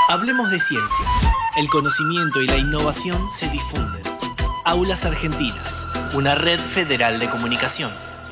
Hablemos de ciencia. El conocimiento y la innovación se difunden. Aulas Argentinas, una red federal de comunicación.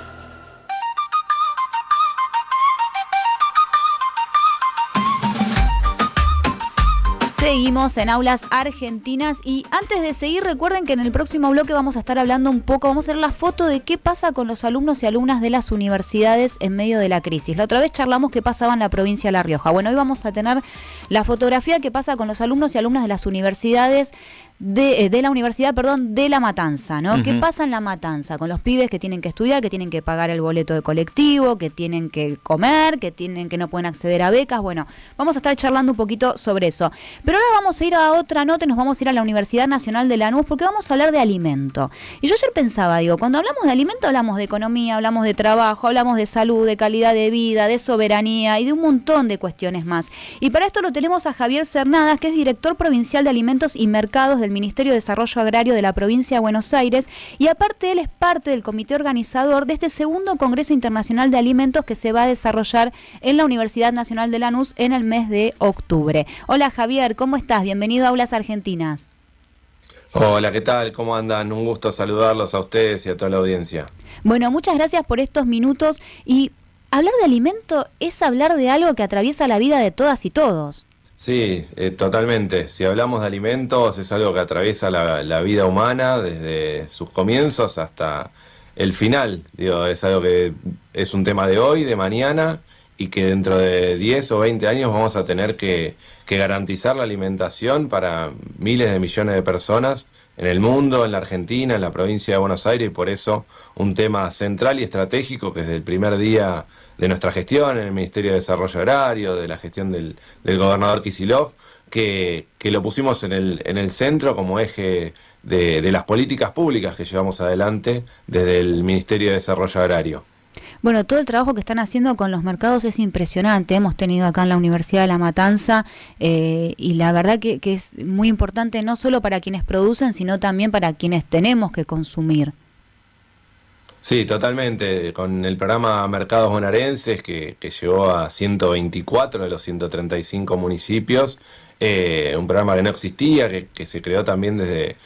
Seguimos en Aulas Argentinas y antes de seguir recuerden que en el próximo bloque vamos a estar hablando un poco, vamos a hacer la foto de qué pasa con los alumnos y alumnas de las universidades en medio de la crisis. La otra vez charlamos qué pasaba en la provincia de La Rioja. Bueno, hoy vamos a tener la fotografía que pasa con los alumnos y alumnas de las universidades de la universidad, de La Matanza, ¿no? ¿Qué pasa en La Matanza? Con los pibes que tienen que estudiar, que tienen que pagar el boleto de colectivo, que tienen que comer, que no pueden acceder a becas. Bueno, vamos a estar charlando un poquito sobre eso. Pero ahora vamos a ir a otra nota y nos vamos a ir a la Universidad Nacional de Lanús porque vamos a hablar de alimento. Y yo ayer pensaba, cuando hablamos de alimento hablamos de economía, hablamos de trabajo, hablamos de salud, de calidad de vida, de soberanía y de un montón de cuestiones más. Y para esto lo tenemos a Javier Cernadas, que es director provincial de Alimentos y Mercados del Ministerio de Desarrollo Agrario de la provincia de Buenos Aires, y aparte él es parte del comité organizador de este segundo Congreso Internacional de Alimentos que se va a desarrollar en la Universidad Nacional de Lanús en el mes de octubre. Hola Javier, ¿cómo estás? Bienvenido a Aulas Argentinas. Hola, ¿qué tal? ¿Cómo andan? Un gusto saludarlos a ustedes y a toda la audiencia. Bueno, muchas gracias por estos minutos. Y hablar de alimento es hablar de algo que atraviesa la vida de todas y todos. Sí, totalmente. Si hablamos de alimentos, es algo que atraviesa la vida humana desde sus comienzos hasta el final. Es algo que es un tema de hoy, de mañana, y que dentro de 10 o 20 años vamos a tener que garantizar la alimentación para miles de millones de personas en el mundo, en la Argentina, en la provincia de Buenos Aires, y por eso un tema central y estratégico que desde el primer día de nuestra gestión en el Ministerio de Desarrollo Agrario, de la gestión del gobernador Kicillof, que lo pusimos en el centro como eje de las políticas públicas que llevamos adelante desde el Ministerio de Desarrollo Agrario. Bueno, todo el trabajo que están haciendo con los mercados es impresionante. Hemos tenido acá en la Universidad de La Matanza y la verdad que es muy importante no solo para quienes producen, sino también para quienes tenemos que consumir. Sí, totalmente. Con el programa Mercados Bonaerenses, que llegó a 124 de los 135 municipios, un programa que no existía, que se creó también desde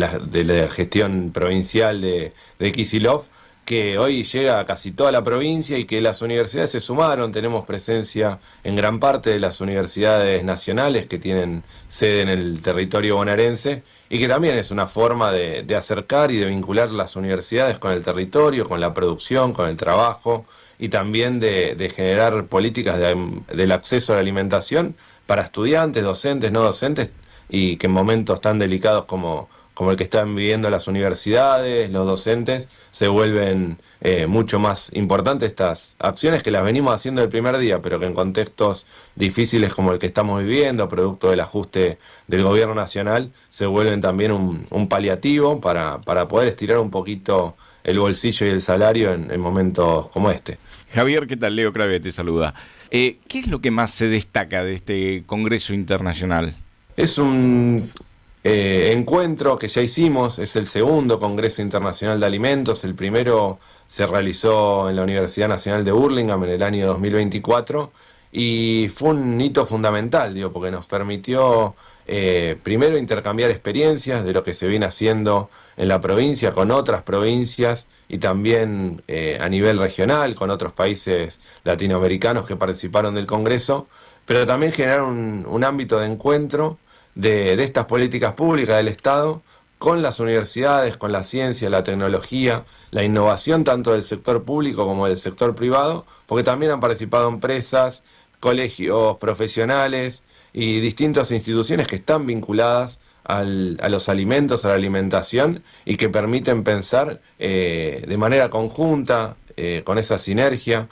la gestión provincial de Kicillof, que hoy llega a casi toda la provincia y que las universidades se sumaron. Tenemos presencia en gran parte de las universidades nacionales que tienen sede en el territorio bonaerense y que también es una forma de acercar y de vincular las universidades con el territorio, con la producción, con el trabajo y también de generar políticas del acceso a la alimentación para estudiantes, docentes, no docentes, y que en momentos tan delicados como el que están viviendo las universidades, los docentes, se vuelven mucho más importantes estas acciones que las venimos haciendo el primer día, pero que en contextos difíciles como el que estamos viviendo, producto del ajuste del gobierno nacional, se vuelven también un paliativo para poder estirar un poquito el bolsillo y el salario en momentos como este. Javier, ¿qué tal? Leo Crave te saluda. ¿Qué es lo que más se destaca de este Congreso Internacional? Es un encuentro que ya hicimos, es el segundo Congreso Internacional de Alimentos. El primero se realizó en la Universidad Nacional de Burlingame en el año 2024 y fue un hito fundamental, porque nos permitió primero intercambiar experiencias de lo que se viene haciendo en la provincia con otras provincias y también a nivel regional con otros países latinoamericanos que participaron del Congreso, pero también generar un ámbito de encuentro de estas políticas públicas del Estado con las universidades, con la ciencia, la tecnología, la innovación tanto del sector público como del sector privado, porque también han participado empresas, colegios profesionales y distintas instituciones que están vinculadas a los alimentos, a la alimentación y que permiten pensar de manera conjunta, con esa sinergia,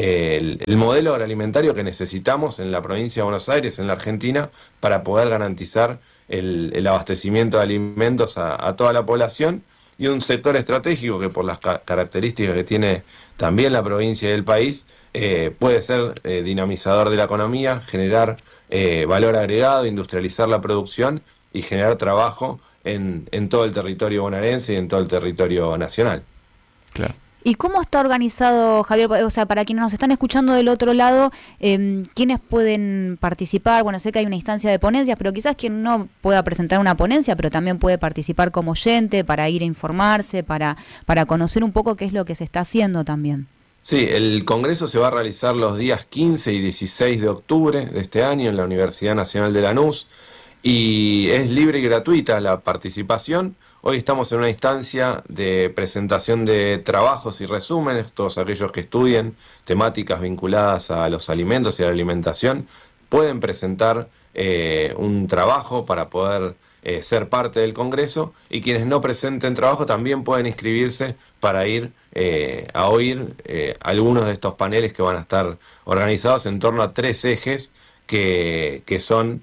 el modelo agroalimentario que necesitamos en la provincia de Buenos Aires, en la Argentina, para poder garantizar el abastecimiento de alimentos a toda la población, y un sector estratégico que por las características que tiene también la provincia y el país, puede ser dinamizador de la economía, generar valor agregado, industrializar la producción y generar trabajo en todo el territorio bonaerense y en todo el territorio nacional. Claro. ¿Y cómo está organizado, Javier? O sea, para quienes nos están escuchando del otro lado, ¿quiénes pueden participar? Bueno, sé que hay una instancia de ponencias, pero quizás quien no pueda presentar una ponencia, pero también puede participar como oyente para ir a informarse, para conocer un poco qué es lo que se está haciendo también. Sí, el Congreso se va a realizar los días 15 y 16 de octubre de este año en la Universidad Nacional de Lanús y es libre y gratuita la participación. Hoy estamos en una instancia de presentación de trabajos y resúmenes. Todos aquellos que estudien temáticas vinculadas a los alimentos y a la alimentación pueden presentar un trabajo para poder ser parte del Congreso, y quienes no presenten trabajo también pueden inscribirse para ir a oír algunos de estos paneles que van a estar organizados en torno a 3 ejes que son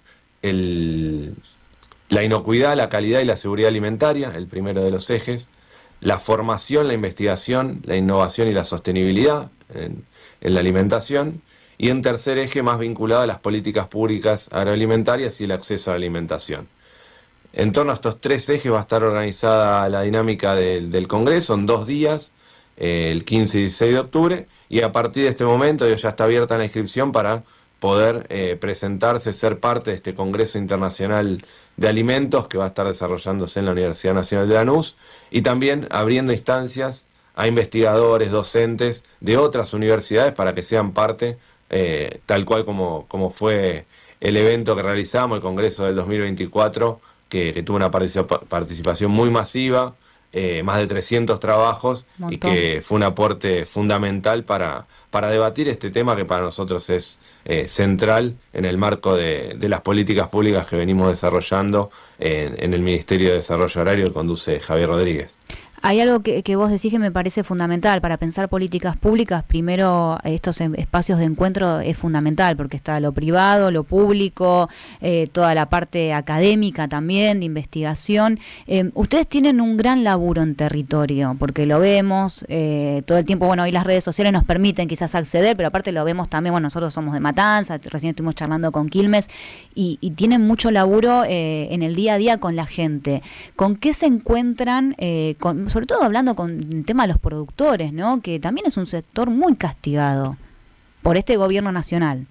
la inocuidad, la calidad y la seguridad alimentaria, el primero de los ejes; la formación, la investigación, la innovación y la sostenibilidad en la alimentación; y un tercer eje más vinculado a las políticas públicas agroalimentarias y el acceso a la alimentación. En torno a estos 3 ejes va a estar organizada la dinámica del Congreso en 2 días, el 15 y 16 de octubre, y a partir de este momento ya está abierta la inscripción para poder presentarse, ser parte de este Congreso Internacional de Alimentos que va a estar desarrollándose en la Universidad Nacional de Lanús, y también abriendo instancias a investigadores, docentes de otras universidades para que sean parte, tal cual como fue el evento que realizamos, el Congreso del 2024, que tuvo una participación muy masiva, más de 300 trabajos, y que fue un aporte fundamental para debatir este tema que para nosotros es central en el marco de las políticas públicas que venimos desarrollando en el Ministerio de Desarrollo Agrario que conduce Javier Rodríguez. Hay algo que vos decís que me parece fundamental para pensar políticas públicas. Primero, estos espacios de encuentro es fundamental porque está lo privado, lo público, toda la parte académica también, de investigación. Ustedes tienen un gran laburo en territorio porque lo vemos todo el tiempo. Bueno, hoy las redes sociales nos permiten quizás acceder, pero aparte lo vemos también. Bueno, nosotros somos de Matanza, recién estuvimos charlando con Quilmes y tienen mucho laburo en el día a día con la gente. ¿Con qué se encuentran? Sobre todo hablando con el tema de los productores, ¿no? Que también es un sector muy castigado por este gobierno nacional.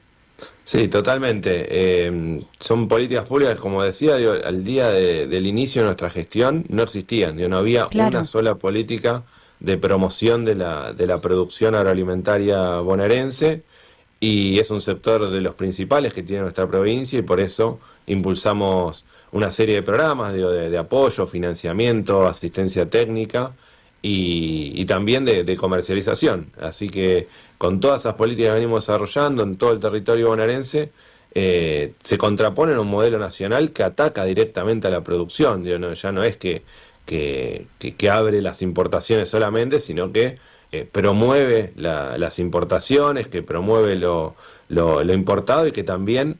Sí, totalmente. Son políticas públicas, como decía, al día del inicio de nuestra gestión no existían, no había una sola política de promoción de la producción agroalimentaria bonaerense, y es un sector de los principales que tiene nuestra provincia, y por eso impulsamos una serie de programas de apoyo, financiamiento, asistencia técnica y también de comercialización. Así que con todas esas políticas que venimos desarrollando en todo el territorio bonaerense, se contrapone a un modelo nacional que ataca directamente a la producción. Ya no es que abre las importaciones solamente, sino que promueve las importaciones, que promueve lo importado, y que también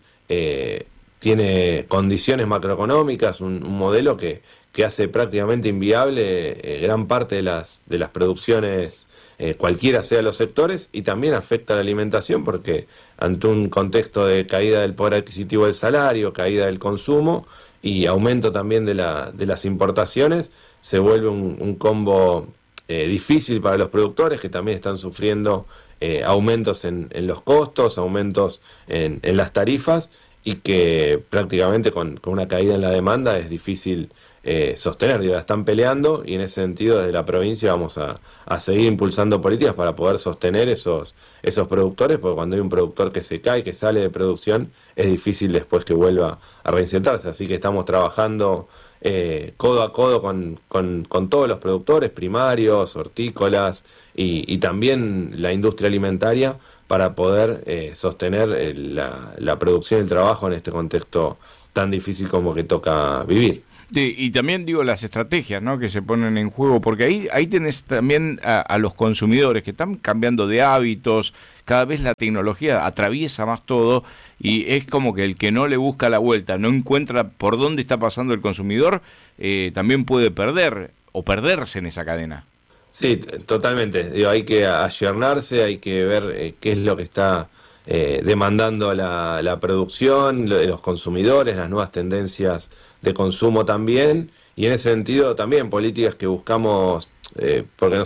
tiene condiciones macroeconómicas, un modelo que hace prácticamente inviable gran parte de las producciones, cualquiera sea los sectores, y también afecta a la alimentación porque ante un contexto de caída del poder adquisitivo del salario, caída del consumo y aumento también de las importaciones, se vuelve un combo difícil para los productores, que también están sufriendo aumentos en los costos, aumentos en las tarifas, y que prácticamente con una caída en la demanda es difícil sostener. La están peleando, y en ese sentido desde la provincia vamos a seguir impulsando políticas para poder sostener esos productores, porque cuando hay un productor que se cae, que sale de producción, es difícil después que vuelva a reinsertarse. Así que estamos trabajando codo a codo con todos los productores primarios, hortícolas y también la industria alimentaria, para poder sostener la producción y el trabajo en este contexto tan difícil como que toca vivir. Sí, y también digo las estrategias, ¿no?, que se ponen en juego, porque ahí tenés también a los consumidores que están cambiando de hábitos. Cada vez la tecnología atraviesa más todo, y es como que el que no le busca la vuelta, no encuentra por dónde está pasando el consumidor, también puede perder o perderse en esa cadena. Sí, totalmente. Hay que ayornarse, hay que ver qué es lo que está demandando la producción, los consumidores, las nuevas tendencias de consumo también, y en ese sentido también políticas que buscamos, porque nosotros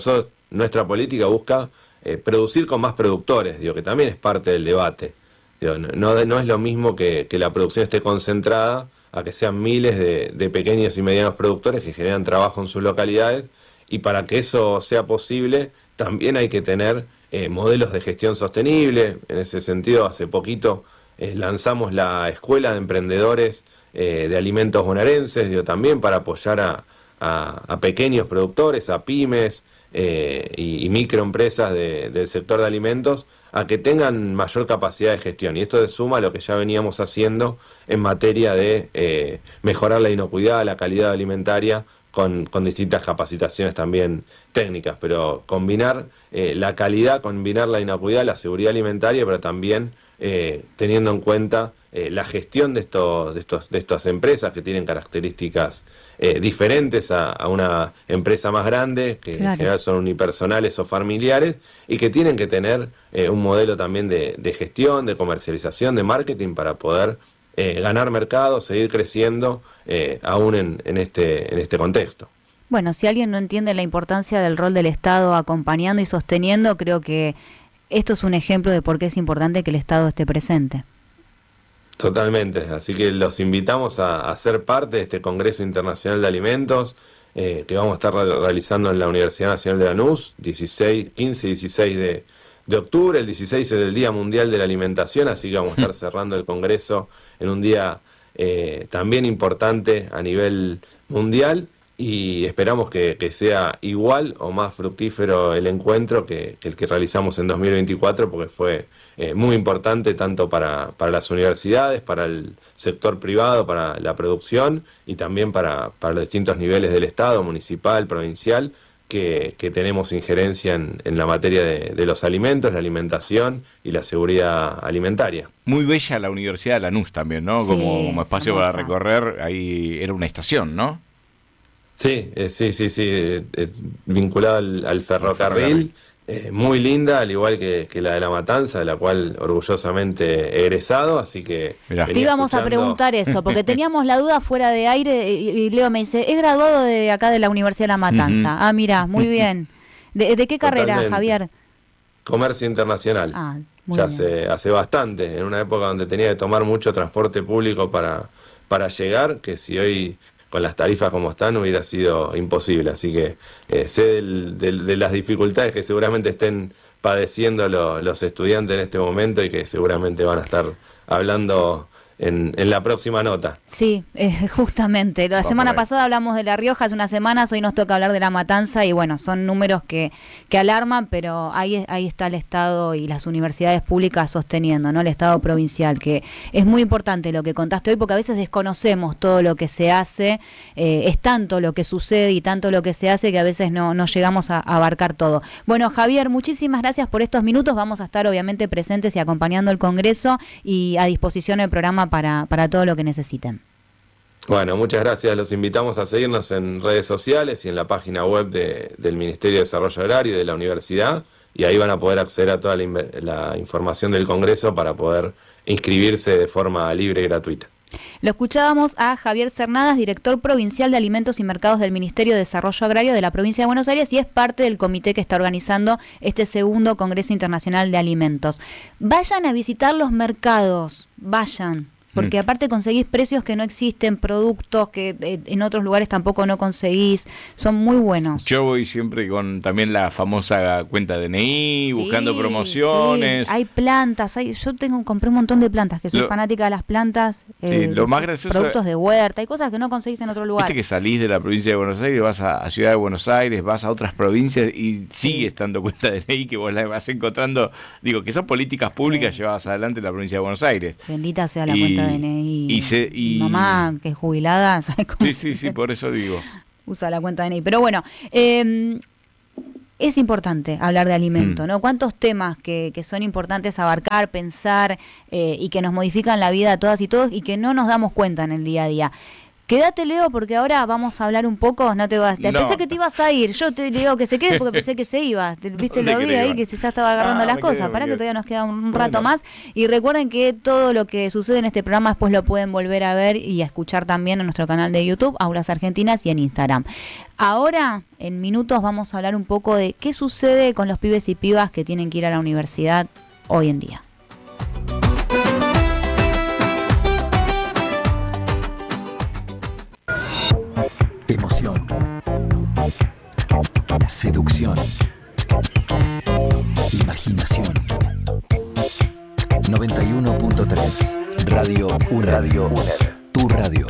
nuestra política busca producir con más productores, digo, que también es parte del debate. Digo, no es lo mismo que la producción esté concentrada a que sean miles de pequeños y medianos productores que generan trabajo en sus localidades, y para que eso sea posible también hay que tener modelos de gestión sostenible. En ese sentido, hace poquito lanzamos la Escuela de Emprendedores de Alimentos Bonaerenses, digo, también para apoyar a pequeños productores, a pymes y microempresas del sector de alimentos, a que tengan mayor capacidad de gestión. Y esto se suma a lo que ya veníamos haciendo en materia de mejorar la inocuidad, la calidad alimentaria, con distintas capacitaciones también técnicas, pero combinar la calidad, combinar la inocuidad, la seguridad alimentaria, pero también teniendo en cuenta la gestión de estas empresas que tienen características diferentes a una empresa más grande, que en general son unipersonales o familiares, y que tienen que tener un modelo también de gestión, de comercialización, de marketing, para poder ganar mercado, seguir creciendo aún en este contexto. Bueno, si alguien no entiende la importancia del rol del Estado acompañando y sosteniendo, creo que esto es un ejemplo de por qué es importante que el Estado esté presente. Totalmente, así que los invitamos a ser parte de este Congreso Internacional de Alimentos que vamos a estar realizando en la Universidad Nacional de Lanús, 15 y 16 de octubre. El 16 es el Día Mundial de la Alimentación, así que vamos a estar cerrando el Congreso en un día también importante a nivel mundial, y esperamos que sea igual o más fructífero el encuentro que el que realizamos en 2024, porque fue muy importante tanto para las universidades, para el sector privado, para la producción, y también para los distintos niveles del Estado, municipal, provincial, que tenemos injerencia en la materia de los alimentos, la alimentación y la seguridad alimentaria. Muy bella la Universidad de Lanús también, ¿no? Sí, como espacio hermosa para recorrer, ahí era una estación, ¿no? Sí, vinculado al ferrocarril, muy linda, al igual que la de La Matanza, de la cual orgullosamente he egresado, así que... Mirá. Te íbamos a preguntar eso, porque teníamos la duda fuera de aire, y Leo me dice, he graduado de acá de la Universidad de La Matanza. Uh-huh. Ah, mira, muy bien. ¿De qué carrera, Totalmente. Javier? Comercio internacional. Ah, muy Ya bien. hace bastante, en una época donde tenía que tomar mucho transporte público para llegar, que si hoy con las tarifas como están hubiera sido imposible. Así que sé de las dificultades que seguramente estén padeciendo los estudiantes en este momento, y que seguramente van a estar hablando en la próxima nota. Sí, justamente. La semana pasada hablamos de La Rioja, hace unas semanas, hoy nos toca hablar de La Matanza, y bueno, son números que alarman, pero ahí está el Estado y las universidades públicas sosteniendo, ¿no? El Estado provincial, que es muy importante lo que contaste hoy, porque a veces desconocemos todo lo que se hace, es tanto lo que sucede y tanto lo que se hace que a veces no llegamos a abarcar todo. Bueno, Javier, muchísimas gracias por estos minutos, vamos a estar obviamente presentes y acompañando el Congreso, y a disposición el programa para todo lo que necesiten. Bueno, muchas gracias. Los invitamos a seguirnos en redes sociales y en la página web del Ministerio de Desarrollo Agrario y de la universidad, y ahí van a poder acceder a toda la información del Congreso para poder inscribirse de forma libre y gratuita. Lo escuchábamos a Javier Cernadas, director provincial de Alimentos y Mercados del Ministerio de Desarrollo Agrario de la provincia de Buenos Aires, y es parte del comité que está organizando este segundo Congreso Internacional de Alimentos. Vayan a visitar los mercados, vayan. Porque aparte conseguís precios que no existen, productos que en otros lugares tampoco no conseguís, son muy buenos. Yo voy siempre con también la famosa cuenta DNI, buscando promociones. Sí. Hay plantas, compré un montón de plantas, que soy fanática de las plantas, lo más gracioso, productos de huerta, hay cosas que no conseguís en otro lugar. Viste que salís de la provincia de Buenos Aires, vas a Ciudad de Buenos Aires, vas a otras provincias y sigue estando cuenta DNI, que vos la vas encontrando, digo, que son políticas públicas llevadas adelante en la provincia de Buenos Aires. Bendita sea la cuenta DNI. Y mamá, que es jubilada, ¿sabes cómo? Sí, por eso digo. Usa la cuenta DNI. Pero bueno, es importante hablar de alimento, ¿no? ¿Cuántos temas que son importantes abarcar, pensar y que nos modifican la vida a todas y todos y que no nos damos cuenta en el día a día? Quédate, Leo, porque ahora vamos a hablar un poco. No te vas. No. Pensé que te ibas a ir. Yo te digo que se quede porque pensé que se iba. ¿Viste? Lo vi ahí que ya estaba agarrando las cosas. Pará que todavía nos queda un rato más. Y recuerden que todo lo que sucede en este programa después lo pueden volver a ver y a escuchar también en nuestro canal de YouTube, Aulas Argentinas, y en Instagram. Ahora, en minutos, vamos a hablar un poco de qué sucede con los pibes y pibas que tienen que ir a la universidad hoy en día. Emoción, seducción, imaginación. 91.3 Radio UNED. Tu radio.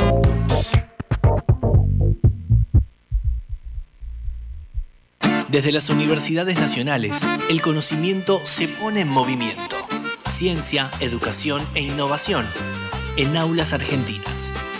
Desde las universidades nacionales, el conocimiento se pone en movimiento. Ciencia, educación e innovación en Aulas Argentinas.